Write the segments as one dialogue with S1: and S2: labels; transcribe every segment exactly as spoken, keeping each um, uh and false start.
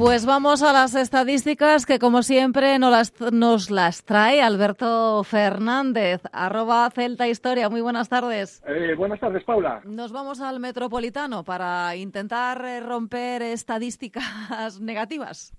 S1: Pues vamos a las estadísticas que, como siempre, nos las, nos las trae Alberto Fernández, arroba Celta Historia. Muy buenas tardes.
S2: Eh, buenas tardes, Paula.
S1: Nos vamos al Metropolitano para intentar romper estadísticas negativas.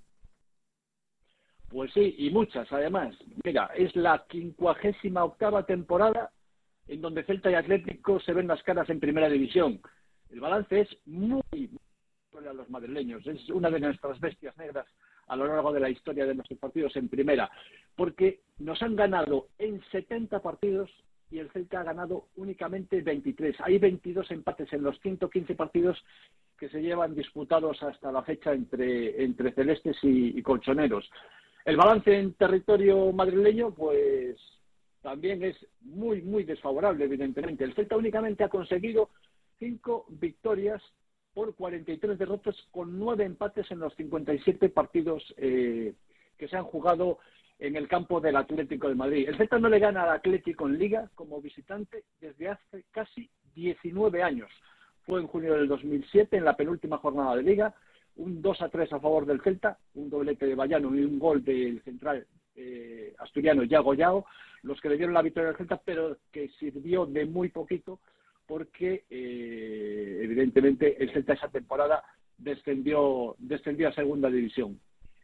S2: Pues sí, y muchas, además. Mira, es la quincuagésima octava temporada en donde Celta y Atlético se ven las caras en Primera División. El balance es muy, muy a los madrileños. Es una de nuestras bestias negras a lo largo de la historia de nuestros partidos en Primera, porque nos han ganado en setenta partidos y el Celta ha ganado únicamente veintitrés. Hay veintidós empates en los ciento quince partidos que se llevan disputados hasta la fecha entre, entre celestes y, y colchoneros. El balance en territorio madrileño, pues también es muy, muy desfavorable, evidentemente. El Celta únicamente ha conseguido cinco victorias por cuarenta y tres derrotas, con nueve empates en los cincuenta y siete partidos eh, que se han jugado en el campo del Atlético de Madrid. El Celta no le gana al Atlético en Liga como visitante desde hace casi diecinueve años. Fue en junio del dos mil siete, en la penúltima jornada de Liga, un dos a tres a favor del Celta, un doblete de Bayano y un gol del central eh, asturiano Yago Yago, los que le dieron la victoria al Celta, pero que sirvió de muy poquito porque eh, evidentemente el Celta esa temporada descendió, descendió a Segunda División.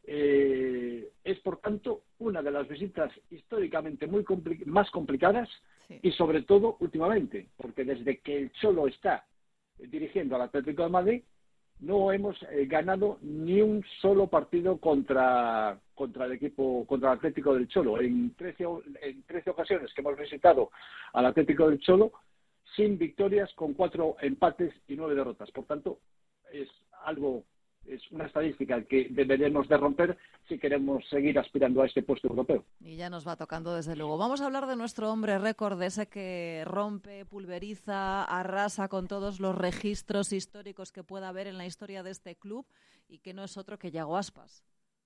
S2: Eh, es por tanto una de las visitas históricamente muy compli- más complicadas, sí. Y sobre todo últimamente, porque desde que el Cholo está dirigiendo al Atlético de Madrid no hemos eh, ganado ni un solo partido contra, contra el equipo, contra el Atlético del Cholo. En trece, en trece ocasiones que hemos visitado al Atlético del Cholo, sin victorias, con cuatro empates y nueve derrotas. Por tanto, es algo, es una estadística que deberemos de romper si queremos seguir aspirando a este puesto europeo.
S1: Y ya nos va tocando, desde luego. Vamos a hablar de nuestro hombre récord, de ese que rompe, pulveriza, arrasa con todos los registros históricos que pueda haber en la historia de este club, y que no es otro que Yago Aspas.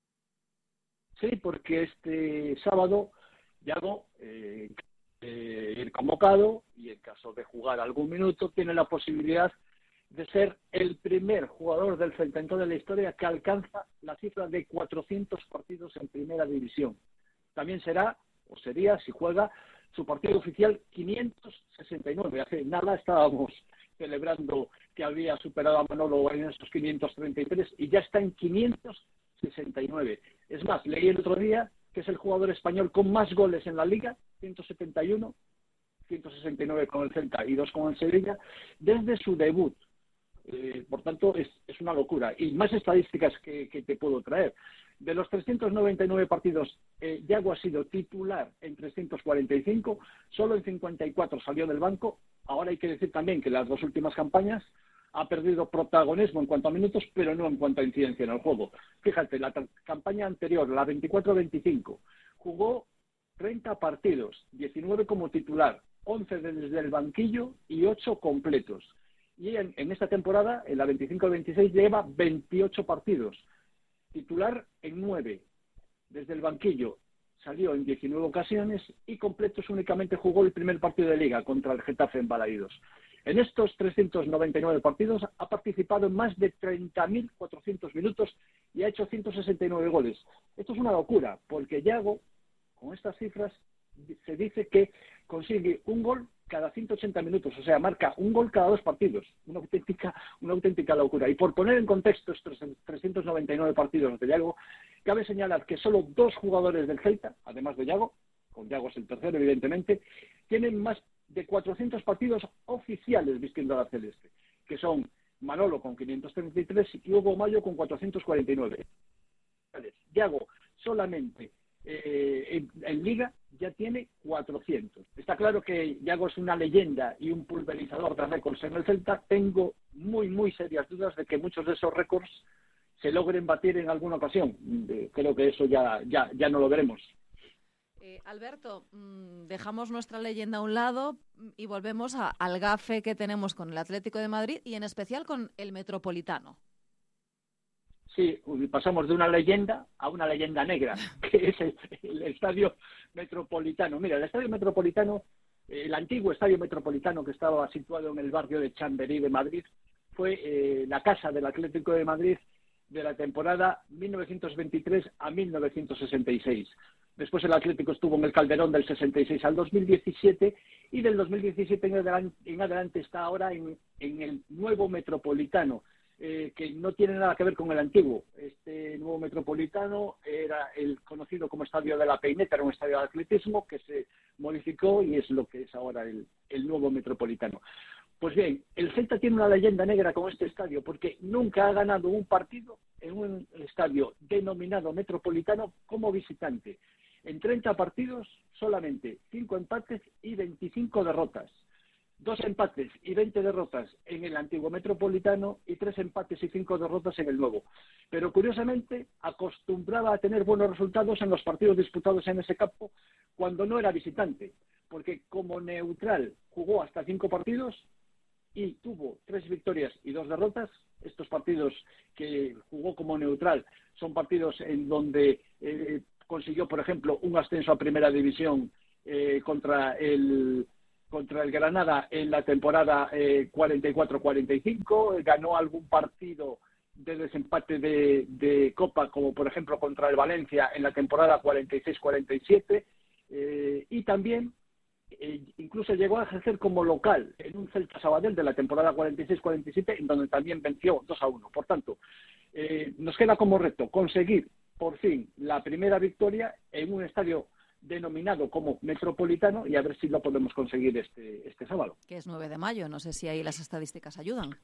S2: Sí, porque este sábado Yago eh, Eh, ir convocado y en caso de jugar algún minuto tiene la posibilidad de ser el primer jugador del Celta en toda la historia que alcanza la cifra de cuatrocientos partidos en Primera División. También será, o sería, si juega, su partido oficial quinientos sesenta y nueve. Hace nada estábamos celebrando que había superado a Manolo en esos quinientos treinta y tres y ya está en quinientos sesenta y nueve. Es más, leí el otro día que es el jugador español con más goles en la Liga, ciento setenta y uno, ciento sesenta y nueve con el Celta y dos con el Sevilla, desde su debut. Eh, por tanto, es, es una locura. Y más estadísticas que, que te puedo traer. De los trescientos noventa y nueve partidos, eh, Yago ha sido titular en trescientos cuarenta y cinco, solo en cincuenta y cuatro salió del banco. Ahora hay que decir también que las dos últimas campañas ha perdido protagonismo en cuanto a minutos, pero no en cuanto a incidencia en el juego. Fíjate, la t- campaña anterior, la veinticuatro veinticinco, jugó treinta partidos, diecinueve como titular, once desde el banquillo y ocho completos. Y en, en esta temporada, en la veinticinco veintiséis, lleva veintiocho partidos, titular en nueve, desde el banquillo salió en diecinueve ocasiones y completos únicamente jugó el primer partido de Liga contra el Getafe en Balaídos. En estos trescientos noventa y nueve partidos ha participado en más de treinta mil cuatrocientos minutos y ha hecho ciento sesenta y nueve goles. Esto es una locura, porque Yago, con estas cifras, se dice que consigue un gol cada ciento ochenta minutos, o sea, marca un gol cada dos partidos. Una auténtica, una auténtica locura. Y por poner en contexto estos trescientos noventa y nueve partidos de Yago, cabe señalar que solo dos jugadores del Celta, además de Yago, con Yago es el tercero, evidentemente, tienen más de cuatrocientos partidos oficiales vistiendo a la celeste, que son Manolo con quinientos treinta y tres y Hugo Mayo con cuatrocientos cuarenta y nueve. Yago solamente eh, en, en Liga ya tiene cuatrocientos. Está claro que Yago es una leyenda y un pulverizador de récords en el Celta. Tengo muy, muy serias dudas de que muchos de esos récords se logren batir en alguna ocasión. Eh, creo que eso ya, ya, ya no lo veremos.
S1: Eh, Alberto, mmm, dejamos nuestra leyenda a un lado y volvemos a, al gafe que tenemos con el Atlético de Madrid y en especial con el Metropolitano.
S2: Sí, pasamos de una leyenda a una leyenda negra, que es el, el Estadio Metropolitano. Mira, el Estadio Metropolitano, el antiguo Estadio Metropolitano que estaba situado en el barrio de Chamberí de Madrid, fue eh, la casa del Atlético de Madrid de la temporada mil novecientos veintitrés a mil novecientos sesenta y seis. Después el Atlético estuvo en el Calderón del sesenta y seis al dos mil diecisiete y del dos mil diecisiete en adelante, en adelante está ahora en, en el nuevo Metropolitano, eh, que no tiene nada que ver con el antiguo. Este nuevo Metropolitano era el conocido como Estadio de la Peineta, era un estadio de atletismo que se modificó y es lo que es ahora el, el nuevo Metropolitano. Pues bien, el Celta tiene una leyenda negra con este estadio porque nunca ha ganado un partido en un estadio denominado Metropolitano como visitante. En treinta partidos, solamente cinco empates y veinticinco derrotas. Dos empates y veinte derrotas en el antiguo Metropolitano y tres empates y cinco derrotas en el nuevo. Pero curiosamente acostumbraba a tener buenos resultados en los partidos disputados en ese campo cuando no era visitante, porque como neutral jugó hasta cinco partidos y tuvo tres victorias y dos derrotas. Estos partidos que jugó como neutral son partidos en donde eh, consiguió, por ejemplo, un ascenso a Primera División eh, contra el contra el Granada en la temporada eh, cuarenta y cuatro cuarenta y cinco, ganó algún partido de desempate de, de Copa, como por ejemplo contra el Valencia en la temporada cuarenta y seis cuarenta y siete, eh, y también Eh, incluso llegó a ejercer como local en un Celta Sabadell de la temporada cuarenta y seis cuarenta y siete, en donde también venció dos a uno. Por tanto, eh, nos queda como reto conseguir por fin la primera victoria en un estadio denominado como Metropolitano y a ver si lo podemos conseguir este, este sábado.
S1: Que es nueve de mayo, no sé si ahí las estadísticas ayudan.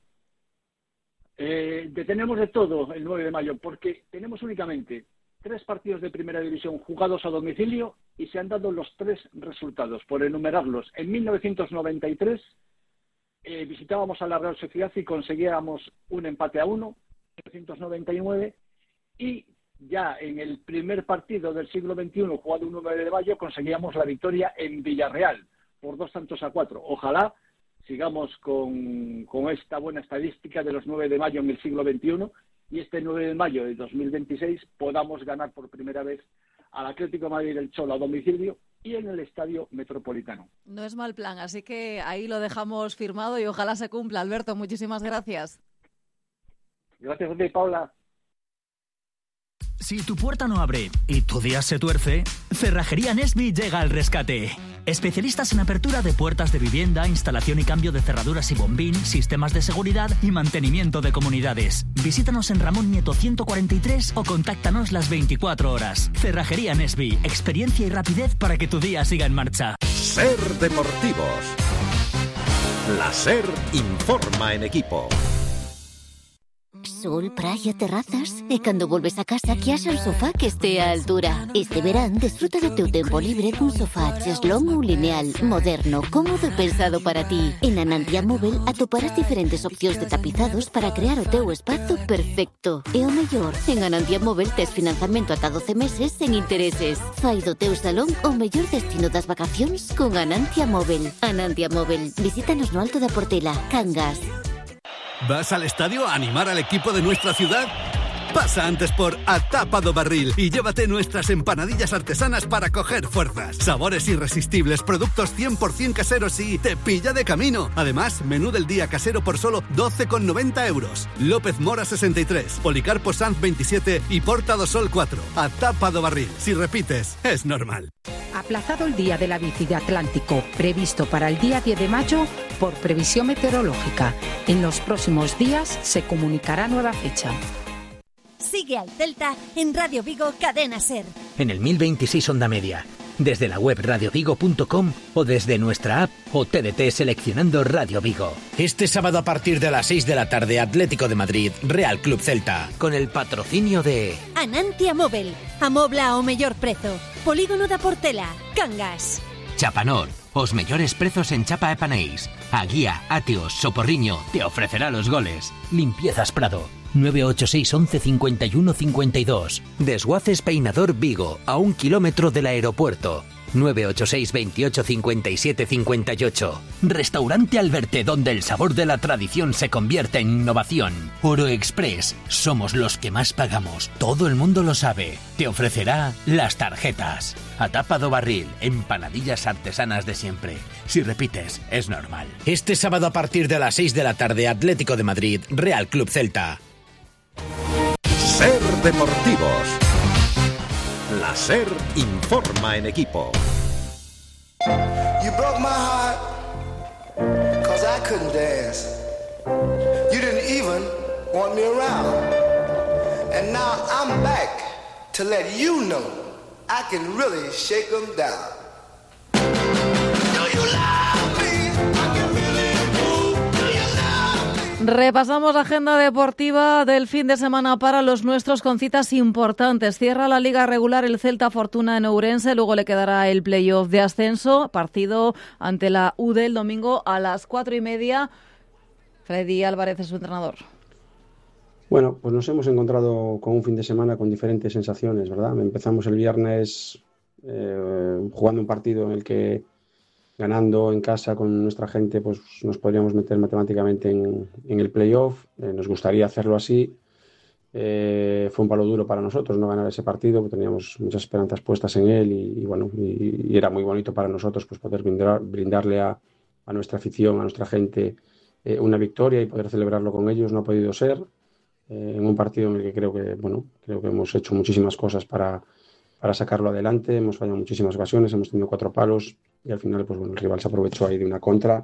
S2: Eh, tenemos de todo el nueve de mayo porque tenemos únicamente tres partidos de Primera División jugados a domicilio y se han dado los tres resultados, por enumerarlos. En mil novecientos noventa y tres eh, visitábamos a la Real Sociedad y conseguíamos un empate a uno, en mil novecientos noventa y nueve, y ya en el primer partido del siglo veintiuno, jugado un nueve de mayo, conseguíamos la victoria en Villarreal, por dos tantos a cuatro. Ojalá sigamos con, con esta buena estadística de los nueve de mayo en el siglo veintiuno, y este nueve de mayo de dos mil veintiséis podamos ganar por primera vez al Atlético de Madrid del Cholo a domicilio y en el Estadio Metropolitano.
S1: No es mal plan, así que ahí lo dejamos firmado y ojalá se cumpla. Alberto, muchísimas gracias.
S2: Gracias a ti, Paula.
S3: Si tu puerta no abre y tu día se tuerce, Cerrajería Nesby llega al rescate. Especialistas en apertura de puertas de vivienda, instalación y cambio de cerraduras y bombín, sistemas de seguridad y mantenimiento de comunidades. Visítanos en Ramón Nieto ciento cuarenta y tres o contáctanos las veinticuatro horas. Cerrajería Nesby, experiencia y rapidez para que tu día siga en marcha.
S4: Ser Deportivos. La SER informa en equipo.
S5: Sol, praia, terrazas e cando volves a casa que haxa un sofá que estea a altura. Este verán desfruta do teu tempo libre cun sofá cheslón ou lineal, moderno, cómodo e pensado para ti. En Anantia Móvel atoparás diferentes opcións de tapizados para crear o teu espazo perfecto. E o mellor, en Anantia Móvel tes financiamento ata doce meses sen intereses. Fai do teu salón o mellor destino das vacacións con Anantia Móvel. Anantia Móvel, visítanos no Alto da Portela, Cangas.
S6: ¿Vas al estadio a animar al equipo de nuestra ciudad? Pasa antes por A Tapa do Barril y llévate nuestras empanadillas artesanas para coger fuerzas. Sabores irresistibles, productos cien por ciento caseros y te pilla de camino. Además, menú del día casero por solo doce con noventa euros. López Mora sesenta y tres, Policarpo Sanz veintisiete y Porta do Sol cuatro. A Tapa do Barril. Si repites, es normal.
S7: Aplazado el Día de la Bici de Atlántico, previsto para el día diez de mayo por previsión meteorológica. En los próximos días se comunicará nueva fecha.
S8: Sigue al Celta en Radio Vigo Cadena SER.
S9: En el mil veintiséis Onda Media, desde la web radio vigo punto com o desde nuestra app o T D T seleccionando Radio Vigo.
S10: Este sábado a partir de las seis de la tarde, Atlético de Madrid, Real Club Celta.
S9: Con el patrocinio de
S8: Anantia Móvel, amobla ao mellor prezo. Polígono da Portela, Cangas.
S9: Chapanor, os mellores prezos en chapa e panéis. A Guía, Ateos, Soporriño te ofrecerá los goles. Limpiezas Prado, nueve ocho seis once cincuenta y uno cincuenta y dos. Desguaces Peinador Vigo, a un kilómetro del aeropuerto. nueve ocho seis veintiocho cincuenta y siete cincuenta y ocho. Restaurante Alberte, donde el sabor de la tradición se convierte en innovación. Oro Express, somos los que más pagamos. Todo el mundo lo sabe. Te ofrecerá las tarjetas. A Tapa do Barril, empanadillas artesanas de siempre. Si repites, es normal.
S10: Este sábado a partir de las seis de la tarde, Atlético de Madrid, Real Club Celta.
S4: SER Deportivos. La SER informa en equipo.
S11: You broke my heart, cause I couldn't dance. You didn't even want me around. And now I'm back to let you know I can really shake them down.
S1: Repasamos la agenda deportiva del fin de semana para los nuestros con citas importantes. Cierra la liga regular el Celta Fortuna en Ourense, luego le quedará el playoff de ascenso, partido ante la U D el domingo a las cuatro y media. Freddy Álvarez es su entrenador.
S12: Bueno, pues nos hemos encontrado con un fin de semana con diferentes sensaciones, ¿verdad? Empezamos el viernes eh, jugando un partido en el que ganando en casa con nuestra gente, pues nos podríamos meter matemáticamente en, en el playoff. Eh, nos gustaría hacerlo así. Eh, fue un palo duro para nosotros no ganar ese partido, porque teníamos muchas esperanzas puestas en él y, y bueno, y, y era muy bonito para nosotros pues poder brindar, brindarle a, a nuestra afición, a nuestra gente eh, una victoria y poder celebrarlo con ellos. No ha podido ser eh, en un partido en el que creo que bueno, creo que hemos hecho muchísimas cosas para para sacarlo adelante. Hemos fallado muchísimas ocasiones, hemos tenido cuatro palos y al final pues bueno, el rival se aprovechó ahí de una contra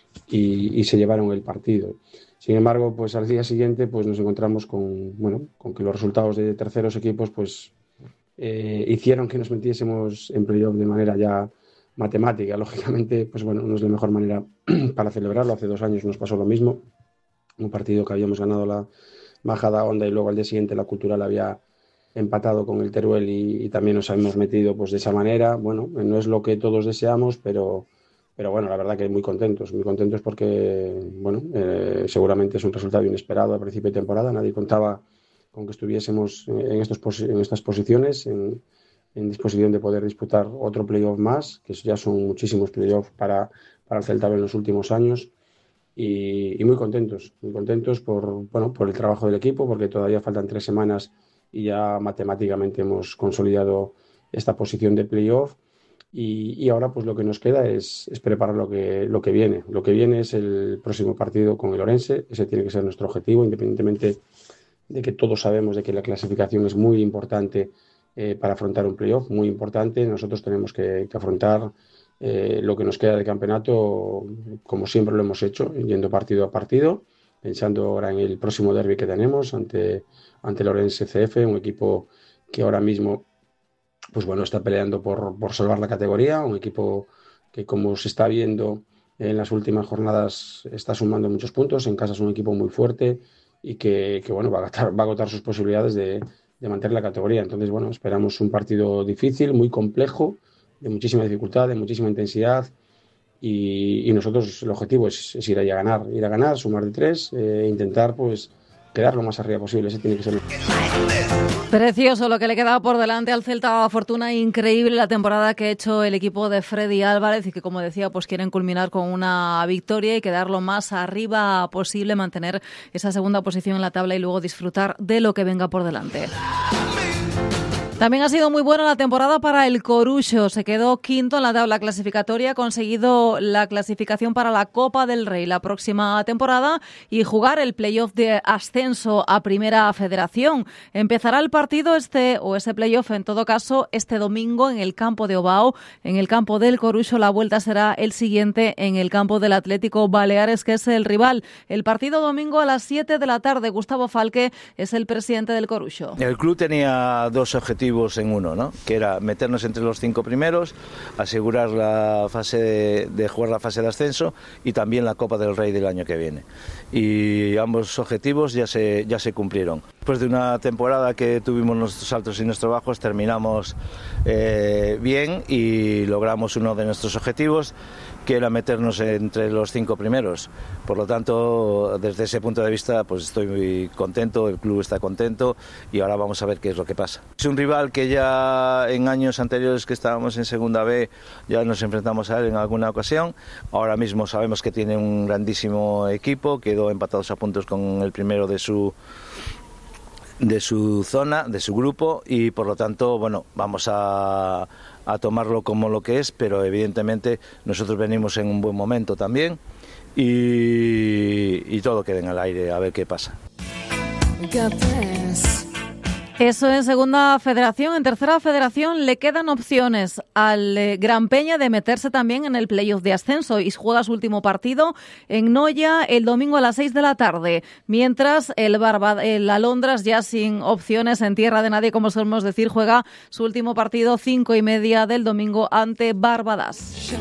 S12: y, y se llevaron el partido. Sin embargo, pues al día siguiente pues nos encontramos con bueno, con que los resultados de terceros equipos pues eh, hicieron que nos metiésemos en playoff de manera ya matemática. Lógicamente, pues bueno, no es la mejor manera para celebrarlo. Hace dos años nos pasó lo mismo, un partido que habíamos ganado la Majada Honda y luego al día siguiente la Cultural había empatado con el Teruel y, y también nos hemos metido pues de esa manera. Bueno, no es lo que todos deseamos, pero, pero bueno, la verdad que muy contentos, muy contentos porque, bueno, eh, seguramente es un resultado inesperado al principio de temporada. Nadie contaba con que estuviésemos en, estos, en estas posiciones, en, en disposición de poder disputar otro playoff más, que ya son muchísimos playoffs para, para el Celta en los últimos años. Y, y muy contentos, muy contentos por, bueno, por el trabajo del equipo, porque todavía faltan tres semanas y ya matemáticamente hemos consolidado esta posición de playoff y, y ahora pues lo que nos queda es, es preparar lo que, lo que viene. Lo que viene es el próximo partido con el Ourense. Ese tiene que ser nuestro objetivo, independientemente de que todos sabemos de que la clasificación es muy importante eh, para afrontar un playoff, muy importante. Nosotros tenemos que, que afrontar eh, lo que nos queda de campeonato como siempre lo hemos hecho, yendo partido a partido, pensando ahora en el próximo derbi que tenemos ante ante el Ourense C F, un equipo que ahora mismo pues bueno, está peleando por, por salvar la categoría, un equipo que como se está viendo en las últimas jornadas está sumando muchos puntos, en casa es un equipo muy fuerte y que, que bueno, va a agotar, va a agotar sus posibilidades de, de mantener la categoría. Entonces bueno, esperamos un partido difícil, muy complejo, de muchísima dificultad, de muchísima intensidad y, y nosotros el objetivo es, es ir ahí a ganar, ir a ganar, sumar de tres, e eh, intentar pues quedar lo más arriba posible. Ese tiene que ser.
S1: Precioso lo que le queda por delante al Celta Fortuna, increíble la temporada que ha hecho el equipo de Freddy Álvarez y que, como decía, pues quieren culminar con una victoria y quedar lo más arriba posible, mantener esa segunda posición en la tabla y luego disfrutar de lo que venga por delante. También ha sido muy buena la temporada para el Coruxo. Se quedó quinto en la tabla clasificatoria, ha conseguido la clasificación para la Copa del Rey la próxima temporada y jugar el playoff de ascenso a Primera Federación. Empezará el partido este o ese playoff en todo caso este domingo en el campo de Ovao, en el campo del Coruxo. La vuelta será el siguiente en el campo del Atlético Baleares, que es el rival. El partido domingo a las siete de la tarde. Gustavo Falque es el presidente del Coruxo.
S13: El club tenía dos objetivos en uno, ¿no? Que era meternos entre los cinco primeros, asegurar la fase de, de jugar la fase de ascenso y también la Copa del Rey del año que viene. Y ambos objetivos ya se, ya se cumplieron. Después de una temporada que tuvimos nuestros altos y nuestros bajos, terminamos eh, bien y logramos uno de nuestros objetivos, que era meternos entre los cinco primeros. Por lo tanto, desde ese punto de vista, pues estoy muy contento, el club está contento y ahora vamos a ver qué es lo que pasa. Es un rival que ya en años anteriores que estábamos en Segunda B ya nos enfrentamos a él en alguna ocasión. Ahora mismo sabemos que tiene un grandísimo equipo, quedó empatados a puntos con el primero de su de su zona, de su grupo y por lo tanto, bueno, vamos a a tomarlo como lo que es, pero evidentemente nosotros venimos en un buen momento también y, y todo queda en el aire, a ver qué pasa.
S1: Eso en segunda federación. En tercera federación le quedan opciones al eh, Gran Peña de meterse también en el playoff de ascenso y juega su último partido en Noya el domingo a las seis de la tarde, mientras el, Barba, el Alondras, ya sin opciones en tierra de nadie, como solemos decir, juega su último partido cinco y media del domingo ante Barbadas.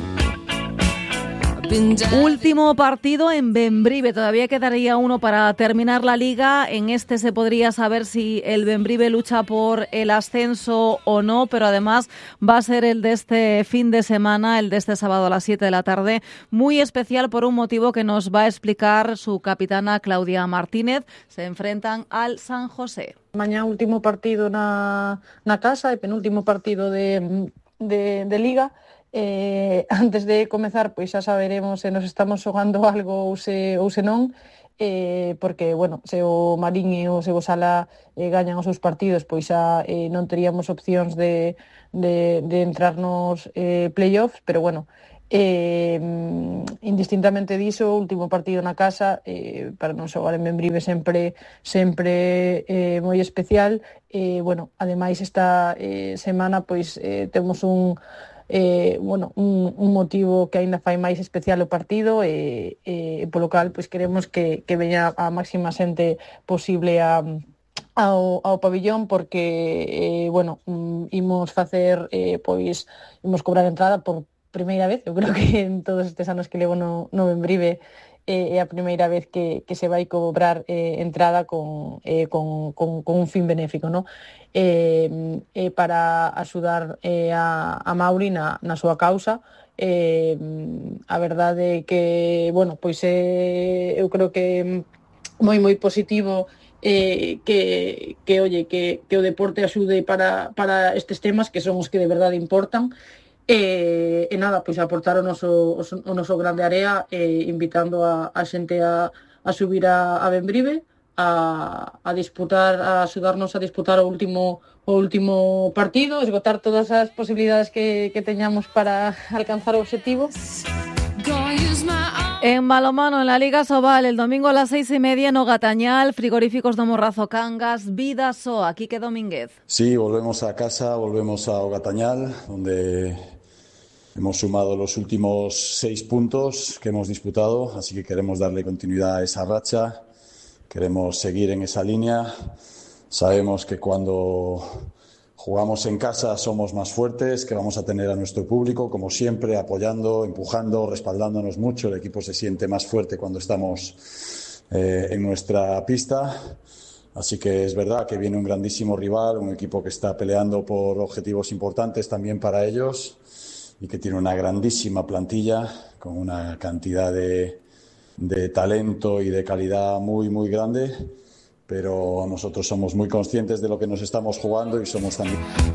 S1: Último partido en Bembrive, todavía quedaría uno para terminar la liga. En este se podría saber si el Bembrive lucha por el ascenso o no, pero además va a ser el de este fin de semana, el de este sábado a las siete de la tarde, muy especial por un motivo que nos va a explicar su capitana Claudia Martínez. Se enfrentan al San José.
S14: Mañana último partido na, na casa e penúltimo partido de, de, de liga. Eh, antes de comezar, pois xa saberemos se nos estamos xogando algo ou se, ou se non, eh, porque, bueno, se o Marín e o se o Sala eh, gañan os seus partidos, pois xa eh, non teríamos opcións de, de, de entrar nos eh, playoffs, pero, bueno, eh, indistintamente diso, o último partido na casa, eh, para non xogar en Bembrive sempre, sempre eh, moi especial. Eh, bueno, ademais, esta eh, semana, pois, eh, temos un Eh, bueno, un, un motivo que aínda fai máis especial o partido e, e polo cal pois queremos que, que veña a máxima xente posible a, ao, ao pabillón, porque eh, bueno, imos facer eh, pois imos cobrar entrada por primeira vez. Eu creo que en todos estes anos que levo no, no Bembrive é eh, a primeira vez que, que se vai cobrar eh, entrada con, eh, con, con, con un fin benéfico, ¿no? Eh, eh, para axudar eh, a, a Mauri na, na súa causa. Eh, a verdade é que, bueno, pois eh, eu creo que moi moi positivo eh, que, que, oye, que, que o deporte axude para, para estes temas que son os que de verdade importan. E, e nada, pois aportar o noso, o noso grande área, eh, invitando a, a xente a, a subir a, a Bembrive, a, a disputar, a axudarnos a disputar o último o último partido, esgotar todas as posibilidades que, que teñamos para alcanzar o obxectivo.
S1: En balonmano, en la Liga Sobal, el domingo a las seis y media, no Gatañal, Frigoríficos do Morrazo Cangas, Vidasoa, Quique Domínguez.
S15: Sí, volvemos a casa, volvemos a Gatañal, donde hemos sumado los últimos seis puntos que hemos disputado, así que queremos darle continuidad a esa racha, queremos seguir en esa línea. Sabemos que cuando jugamos en casa somos más fuertes, que vamos a tener a nuestro público, como siempre, apoyando, empujando, respaldándonos mucho. El equipo se siente más fuerte cuando estamos eh, en nuestra pista. Así que es verdad que viene un grandísimo rival, un equipo que está peleando por objetivos importantes también para ellos y que tiene una grandísima plantilla con una cantidad de, de talento y de calidad muy, muy grande. Pero nosotros somos muy conscientes de lo que nos estamos jugando y somos también...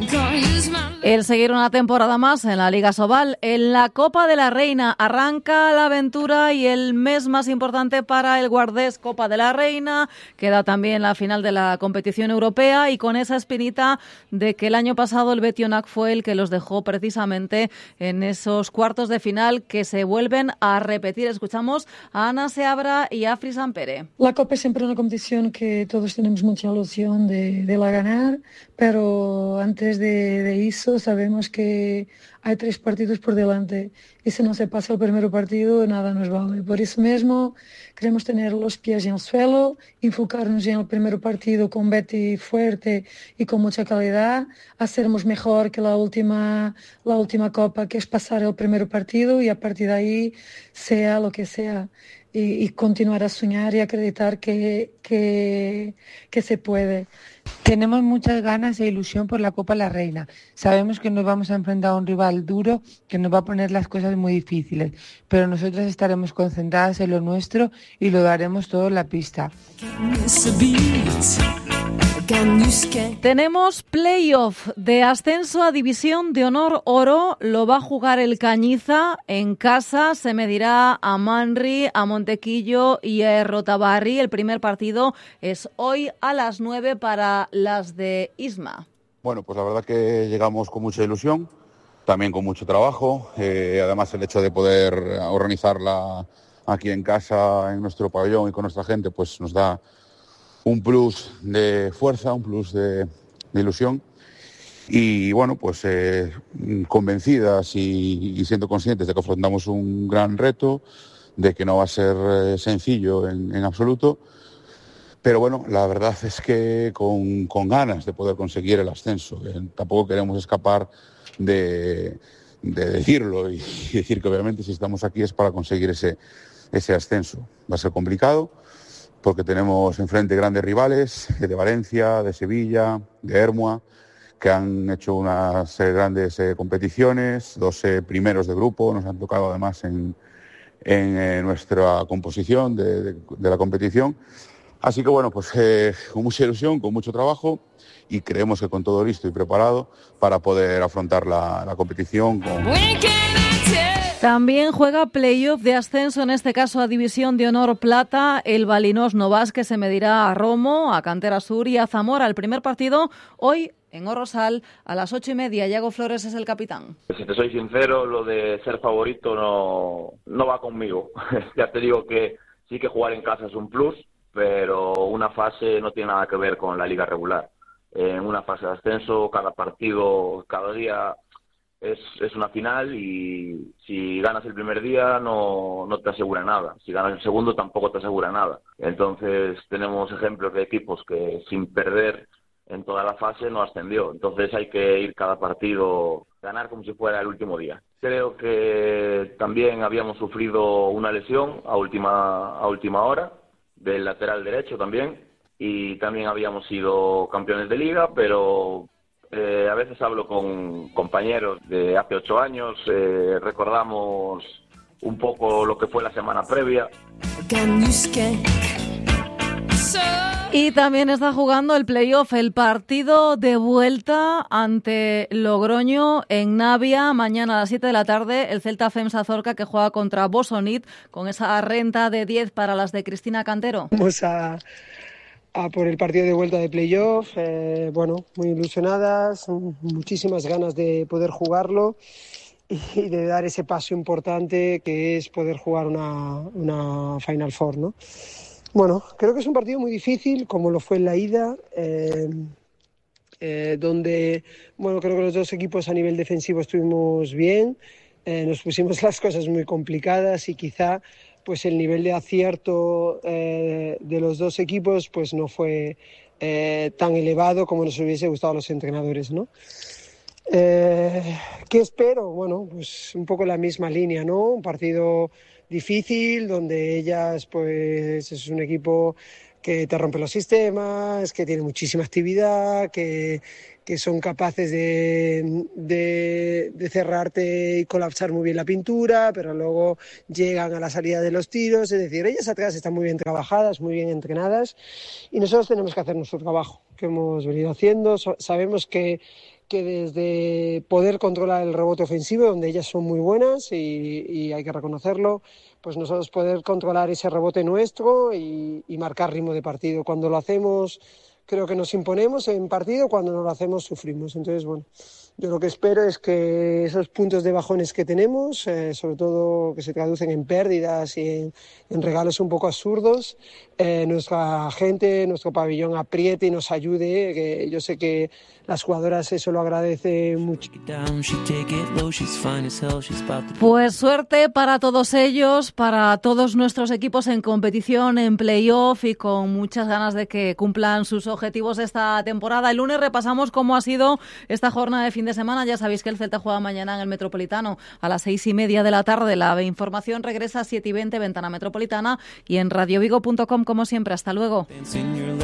S1: El seguir una temporada más en la Liga Sobal, en la Copa de la Reina, arranca la aventura y el mes más importante para el Guardés, Copa de la Reina, queda también la final de la competición europea y con esa espinita de que el año pasado el Betionac fue el que los dejó precisamente en esos cuartos de final que se vuelven a repetir. Escuchamos a Ana Seabra y a Fris Ampere.
S16: La Copa es siempre una competición que todos tenemos mucha ilusión de, de la ganar, pero antes de, de eso sabemos que hay tres partidos por delante y si no se pasa el primer partido nada nos vale. Por eso mismo queremos tener los pies en el suelo, enfocarnos en el primer partido con Betty fuerte y con mucha calidad, hacernos mejor que la última, la última Copa, que es pasar el primer partido y a partir de ahí sea lo que sea. Y, y continuar a soñar y acreditar que, que, que se puede.
S17: Tenemos muchas ganas e ilusión por la Copa de la Reina. Sabemos que nos vamos a enfrentar a un rival duro que nos va a poner las cosas muy difíciles, pero nosotros estaremos concentradas en lo nuestro y lo daremos todo en la pista.
S1: Tenemos playoff de ascenso a División de Honor Oro. Lo va a jugar el Cañiza en casa. Se medirá a Manri, a Montequillo y a Rotabarri. El primer partido es hoy a las nueve para las de Isma.
S18: Bueno, pues la verdad que llegamos con mucha ilusión, también con mucho trabajo. Eh, además el hecho de poder organizarla aquí en casa, en nuestro pabellón y con nuestra gente, pues nos da un plus de fuerza, un plus de de ilusión. Y bueno, pues eh, convencidas y, y siendo conscientes de que afrontamos un gran reto, de que no va a ser eh, sencillo en, en absoluto, pero bueno, la verdad es que con, con ganas de poder conseguir el ascenso. Eh, tampoco queremos escapar de, de decirlo y, y decir que obviamente si estamos aquí es para conseguir ese, ese ascenso. Va a ser complicado porque tenemos enfrente grandes rivales de Valencia, de Sevilla, de Hermua, que han hecho unas eh, grandes eh, competiciones, dos eh, primeros de grupo, nos han tocado además en, en eh, nuestra composición de, de, de la competición. Así que bueno, pues eh, con mucha ilusión, con mucho trabajo y creemos que con todo listo y preparado para poder afrontar la, la competición con...
S1: También juega playoff de ascenso, en este caso a División de Honor Plata, el Balinós Novas, que se medirá a Romo, a Cantera Sur y a Zamora. El primer partido hoy en Orrosal a las ocho y media. Iago Flores es el capitán.
S19: Si te soy sincero, lo de ser favorito no, no va conmigo. Ya te digo que sí que jugar en casa es un plus, pero una fase no tiene nada que ver con la liga regular. En una fase de ascenso, cada partido, cada día es, es una final y si ganas el primer día no, no te asegura nada. Si ganas el segundo tampoco te asegura nada. Entonces tenemos ejemplos de equipos que sin perder en toda la fase no ascendió. Entonces hay que ir cada partido, ganar como si fuera el último día. Creo que también habíamos sufrido una lesión a última, a última hora, del lateral derecho también, y también habíamos sido campeones de liga, pero eh, a veces hablo con compañeros de hace ocho años, eh, recordamos un poco lo que fue la semana previa.
S1: Y también está jugando el playoff, el partido de vuelta ante Logroño en Navia, mañana a las siete de la tarde, el Celta Femsa Zorca que juega contra Bosonit con esa renta de diez para las de Cristina Cantero.
S20: Vamos a, a por el partido de vuelta de playoff, eh, bueno, muy ilusionadas, muchísimas ganas de poder jugarlo y de dar ese paso importante que es poder jugar una, una Final Four, ¿no? Bueno, creo que es un partido muy difícil, como lo fue en la ida, eh, eh, donde, bueno, creo que los dos equipos a nivel defensivo estuvimos bien, eh, nos pusimos las cosas muy complicadas y quizá pues el nivel de acierto eh, de los dos equipos pues no fue eh, tan elevado como nos hubiese gustado a los entrenadores, ¿no? Eh, ¿Qué espero? Bueno, pues un poco la misma línea, ¿no? Un partido difícil, donde ellas, pues, es un equipo que te rompe los sistemas, que tiene muchísima actividad, que, que son capaces de, de, de cerrarte y colapsar muy bien la pintura, pero luego llegan a la salida de los tiros. Es decir, ellas atrás están muy bien trabajadas, muy bien entrenadas, y nosotros tenemos que hacer nuestro trabajo, que hemos venido haciendo. Sabemos que que desde poder controlar el rebote ofensivo, donde ellas son muy buenas y, y hay que reconocerlo, pues nosotros poder controlar ese rebote nuestro y, y marcar ritmo de partido. Cuando lo hacemos, creo que nos imponemos en partido, cuando no lo hacemos, sufrimos. Entonces, bueno, yo lo que espero es que esos puntos de bajones que tenemos, eh, sobre todo que se traducen en pérdidas y en, en regalos un poco absurdos, eh, nuestra gente, nuestro pabellón apriete y nos ayude, que yo sé que las jugadoras eso lo agradecen mucho.
S1: Pues suerte para todos ellos, para todos nuestros equipos en competición, en playoff y con muchas ganas de que cumplan sus objetivos esta temporada. El lunes repasamos cómo ha sido esta jornada de fin de semana. Ya sabéis que el Celta juega mañana en el Metropolitano a las seis y media de la tarde. La información regresa a siete y veinte, Ventana Metropolitana, y en radiovigo punto com como siempre. Hasta luego.